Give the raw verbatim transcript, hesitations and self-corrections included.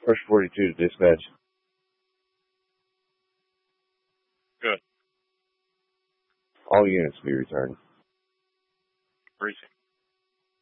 First forty-two to dispatch. Good. All units be returned. Briefing.